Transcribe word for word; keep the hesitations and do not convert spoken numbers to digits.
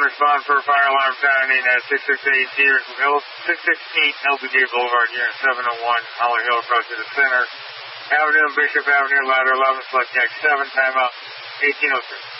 respond for a fire alarm sounding at six six eight L B J Boulevard, unit seven oh one, Holly Hill, approach to the center. Avenue and Bishop Avenue, ladder eleven, select deck seven, timeout eighteen oh three.